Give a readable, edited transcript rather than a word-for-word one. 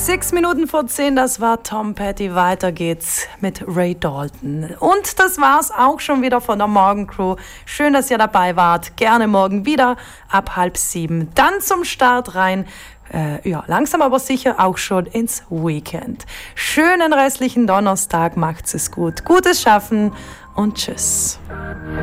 6:06, das war Tom Petty. Weiter geht's mit Ray Dalton. Und das war's auch schon wieder von der Morgencrew. Schön, dass ihr dabei wart. Gerne morgen wieder ab 6:30. Dann zum Start rein. Langsam aber sicher auch schon ins Weekend. Schönen restlichen Donnerstag, macht's es gut. Gutes Schaffen und tschüss.